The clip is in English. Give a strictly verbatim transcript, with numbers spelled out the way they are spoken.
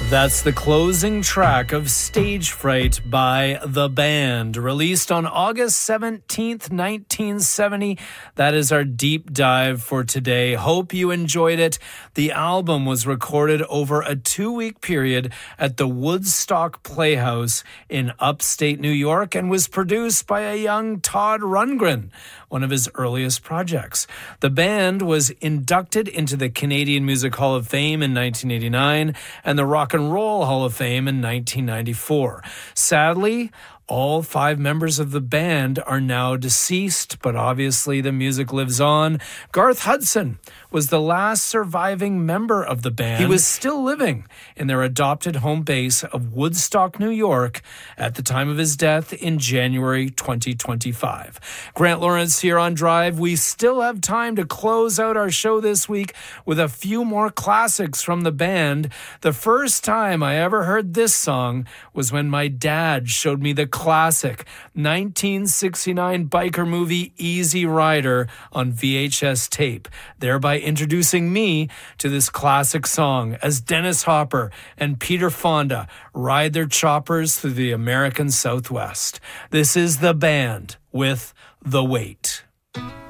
That's the closing track of Stage Fright by The Band, released on August seventeenth, nineteen seventy. That is our deep dive for today. Hope you enjoyed it. The album was recorded over a two-week period at the Woodstock Playhouse in upstate New York and was produced by a young Todd Rundgren, one of his earliest projects. The band was inducted into the Canadian Music Hall of Fame in nineteen eighty-nine and the Rock and Roll Hall of Fame in nineteen ninety-four. Sadly, all five members of the band are now deceased, but obviously the music lives on. Garth Hudson was the last surviving member of the band. He was still living in their adopted home base of Woodstock, New York, at the time of his death in January twenty twenty-five. Grant Lawrence here on Drive. We still have time to close out our show this week with a few more classics from the band. The first time I ever heard this song was when my dad showed me the classic nineteen sixty-nine biker movie Easy Rider on V H S tape, thereby introducing me to this classic song as Dennis Hopper and Peter Fonda ride their choppers through the American Southwest. This is The Band with The Wait.